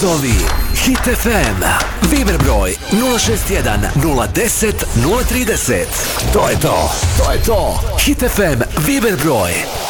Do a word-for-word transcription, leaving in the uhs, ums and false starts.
Zovi Hit F M. Viber broj nula šest jedan nula deset nula trideset. To je to. To je to. Hit F M Viber broj